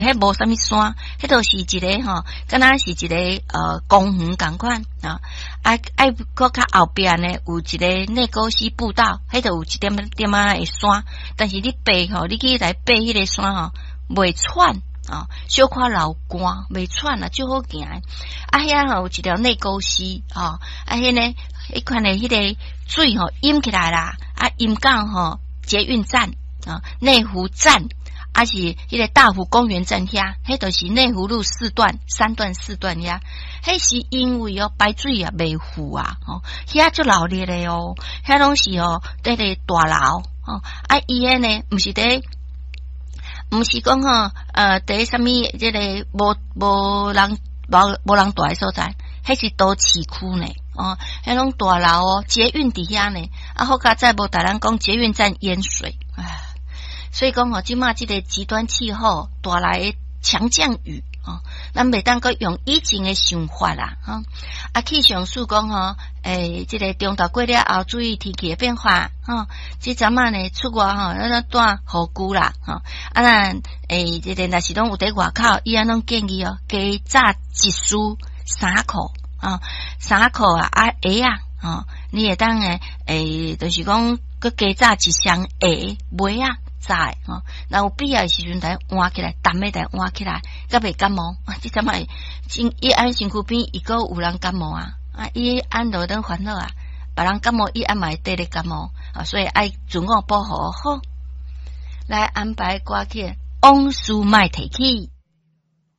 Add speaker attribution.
Speaker 1: 迄无啥物山，迄都是一个吼，敢若是一个公园共款啊。爱搁较后边呢有一个内沟溪步道，迄都有一点点啊的山，但是你爬吼，你去来爬迄个山吼，袂喘啊，小可流汗，袂喘啊，就好行。啊，遐吼有一条内沟溪啊，迄呢，迄款的迄个水吼淹起来啦，啊，淹到吼捷运站啊，内湖站。啊是迄个大湖公园站遐，迄就是内湖路3段遐，迄是因为排水啊袂赴啊，遐足闹热的哦，遐拢是迄个大楼啊，伊迄呢毋是讲伫啥物即个无人住的所在，迄是都市区呢，迄种大楼捷运伫遐呢，啊好佳再无大人讲捷运站淹水，唉。所以讲即马即个极端气候带来的强降雨咱袂当阁用以前的想法啦气象署讲即个中昼过了后注意天气的变化即阵啊呢出外咱带雨具啦咱即个若是拢有伫外口，伊安拢建议加早一束衫裤衫裤啊鞋啊你会当就是讲阁加早一双鞋袜啊。在那有必要的时阵来换起来，淡的来换起来，甲袂感冒。即阵嘛，伊安身躯边伊个有人感冒伊安落等烦恼别人感冒伊安嘛会得咧感冒所以爱自我保护好，来安排歌曲，往事莫提起。